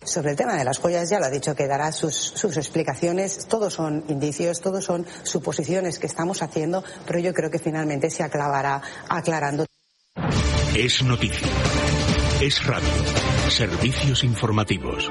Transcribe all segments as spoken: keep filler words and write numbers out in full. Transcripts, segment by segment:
Sobre el tema de las joyas ya lo ha dicho, que dará sus, sus explicaciones. Todos son indicios, todos son suposiciones que estamos haciendo, pero yo creo que finalmente se aclarará aclarando. Es noticia. Es radio. Servicios informativos.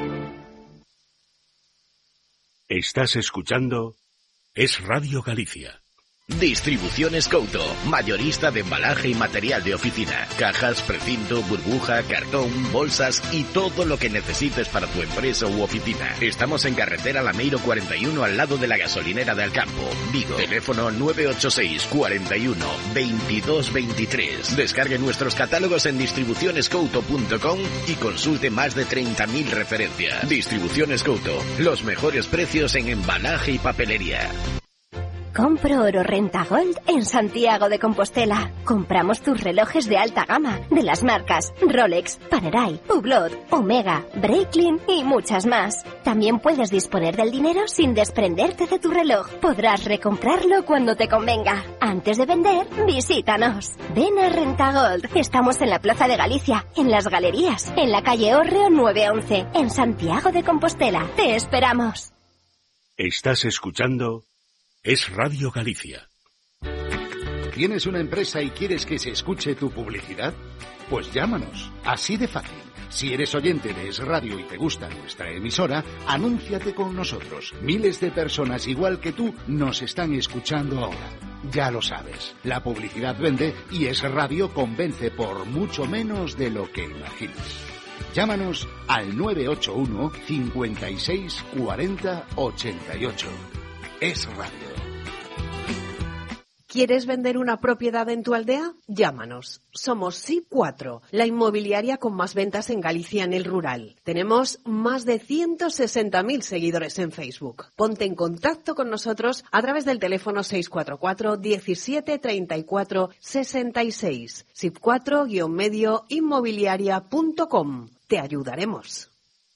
Estás escuchando Es Radio Galicia. Distribuciones Couto, mayorista de embalaje y material de oficina, cajas, precinto, burbuja, cartón, bolsas y todo lo que necesites para tu empresa u oficina. Estamos en carretera Lameiro cuarenta y uno al lado de la gasolinera de Alcampo, Vigo. Teléfono nueve ocho seis, cuarenta y uno, veintidós veintitrés. Descargue nuestros catálogos en distribuciones couto punto com y consulte más de treinta mil referencias. Distribuciones Couto, los mejores precios en embalaje y papelería. Compro oro Rentagold en Santiago de Compostela. Compramos tus relojes de alta gama, de las marcas Rolex, Panerai, Hublot, Omega, Breitling y muchas más. También puedes disponer del dinero sin desprenderte de tu reloj. Podrás recomprarlo cuando te convenga. Antes de vender, visítanos. Ven a Rentagold. Estamos en la Plaza de Galicia, en las Galerías, en la calle Hórreo nueve once, en Santiago de Compostela. Te esperamos. Estás escuchando Es Radio Galicia. ¿Tienes una empresa y quieres que se escuche tu publicidad? Pues llámanos, así de fácil. Si eres oyente de Es Radio y te gusta nuestra emisora, anúnciate con nosotros. Miles de personas igual que tú nos están escuchando ahora. Ya lo sabes, la publicidad vende y Es Radio convence por mucho menos de lo que imaginas. Llámanos al nueve ocho uno, cincuenta y seis, cuarenta, ochenta y ocho. Es Radio. ¿Quieres vender una propiedad en tu aldea? Llámanos. Somos S I P cuatro, la inmobiliaria con más ventas en Galicia en el rural. Tenemos más de ciento sesenta mil seguidores en Facebook. Ponte en contacto con nosotros a través del teléfono seis cuatro cuatro, diecisiete, treinta y cuatro, sesenta y seis. S I P cuatro guion medio inmobiliaria punto com. Te ayudaremos.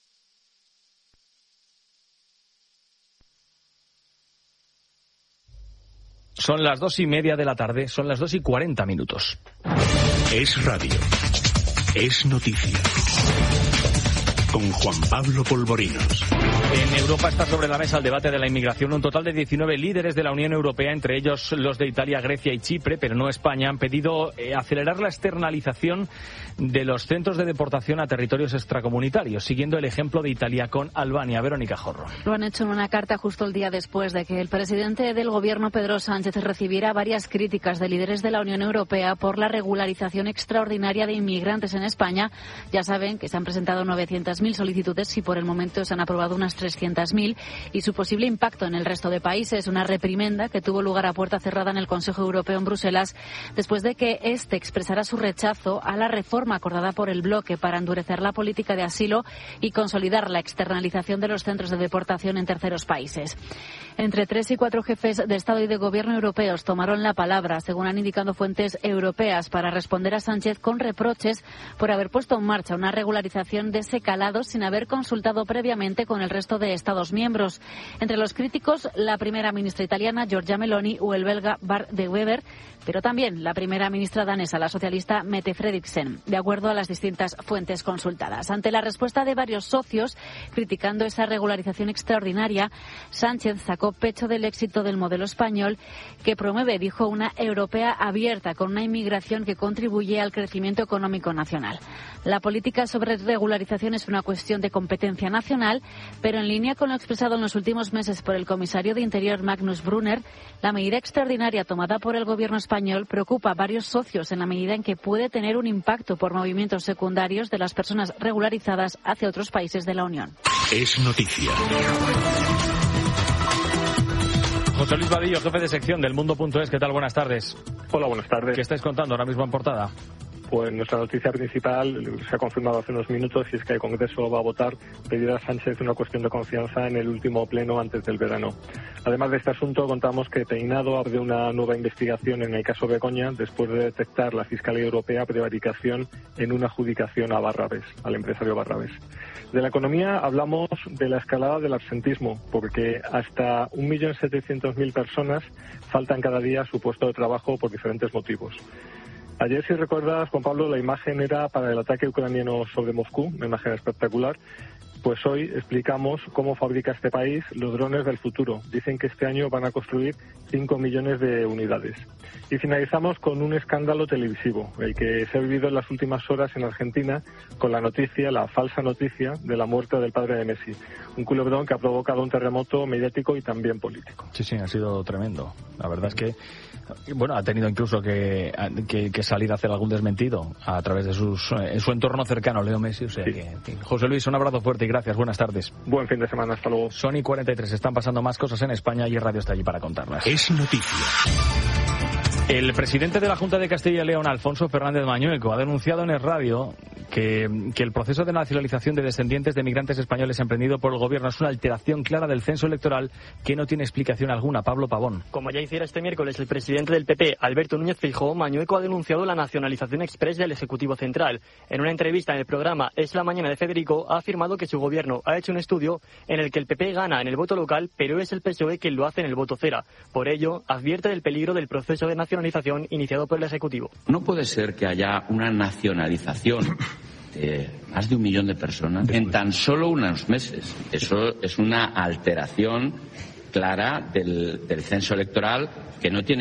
Son las dos y media de la tarde, son las dos y cuarenta minutos. Es radio. Es noticia. Con Juan Pablo Polvorinos. En Europa está sobre la mesa el debate de la inmigración. Un total de diecinueve líderes de la Unión Europea, entre ellos los de Italia, Grecia y Chipre, pero no España, han pedido eh, acelerar la externalización de los centros de deportación a territorios extracomunitarios, siguiendo el ejemplo de Italia con Albania. Verónica Jorro. Lo han hecho en una carta justo el día después de que el presidente del gobierno, Pedro Sánchez, recibiera varias críticas de líderes de la Unión Europea por la regularización extraordinaria de inmigrantes en España. Ya saben que se han presentado novecientas mil solicitudes y por el momento se han aprobado unas trescientas mil, y su posible impacto en el resto de países, una reprimenda que tuvo lugar a puerta cerrada en el Consejo Europeo en Bruselas después de que este expresara su rechazo a la reforma acordada por el bloque para endurecer la política de asilo y consolidar la externalización de los centros de deportación en terceros países. Entre tres y cuatro jefes de Estado y de Gobierno europeos tomaron la palabra, según han indicado fuentes europeas, para responder a Sánchez con reproches por haber puesto en marcha una regularización de ese calado sin haber consultado previamente con el resto de Estados miembros. Entre los críticos, la primera ministra italiana, Giorgia Meloni, o el belga Bart de Wever, pero también la primera ministra danesa, la socialista Mette Frederiksen, de acuerdo a las distintas fuentes consultadas. Ante la respuesta de varios socios criticando esa regularización extraordinaria, Sánchez sacó pecho del éxito del modelo español, que promueve, dijo, una europea abierta con una inmigración que contribuye al crecimiento económico nacional. La política sobre regularización es una cuestión de competencia nacional, pero en línea con lo expresado en los últimos meses por el comisario de Interior, Magnus Brunner, la medida extraordinaria tomada por el gobierno español preocupa a varios socios en la medida en que puede tener un impacto por movimientos secundarios de las personas regularizadas hacia otros países de la Unión. Es noticia. José Luis Vadillo, jefe de sección del Mundo punto es. ¿Qué tal? Buenas tardes. Hola, buenas tardes. ¿Qué estáis contando ahora mismo en portada? Pues nuestra noticia principal se ha confirmado hace unos minutos, y es que el Congreso va a votar pedir a Sánchez una cuestión de confianza en el último pleno antes del verano. Además de este asunto, contamos que Peinado abre una nueva investigación en el caso Begoña después de detectar la Fiscalía Europea prevaricación en una adjudicación a Barrabés, al empresario Barrabés. De la economía hablamos de la escalada del absentismo, porque hasta un millón setecientos mil personas faltan cada día a su puesto de trabajo por diferentes motivos. Ayer, si recuerdas, Juan Pablo, la imagen era para el ataque ucraniano sobre Moscú, una imagen espectacular, Pues hoy explicamos cómo fabrica este país los drones del futuro. Dicen que este año van a construir cinco millones de unidades. Y finalizamos con un escándalo televisivo, el que se ha vivido en las últimas horas en Argentina con la noticia, la falsa noticia de la muerte del padre de Messi. Un culebrón que ha provocado un terremoto mediático y también político. Sí, sí, ha sido tremendo. La verdad es que, bueno, ha tenido incluso que, que, que salir a hacer algún desmentido a través de sus, en su entorno cercano, Leo Messi. O sea sí. que, que, José Luis, un abrazo fuerte y gracias. Buenas tardes. Buen fin de semana. Hasta luego. Sony cuarenta y tres. Están pasando más cosas en España y el radio está allí para contarlas. Es noticia. El presidente de la Junta de Castilla y León, Alfonso Fernández Mañueco, ha denunciado en el radio que, que el proceso de nacionalización de descendientes de migrantes españoles emprendido por el gobierno es una alteración clara del censo electoral que no tiene explicación alguna. Pablo Pavón. Como ya hiciera este miércoles el presidente del P P, Alberto Núñez Feijóo, Mañueco ha denunciado la nacionalización exprés del Ejecutivo Central. En una entrevista en el programa Es la Mañana de Federico, ha afirmado que su gobierno ha hecho un estudio en el que el P P gana en el voto local, pero es el P S O E quien lo hace en el voto cera. Por ello, advierte del peligro del proceso de nacionalización iniciado por el Ejecutivo. No puede ser que haya una nacionalización de más de un millón de personas en tan solo unos meses. Eso es una alteración clara del, del censo electoral que no tiene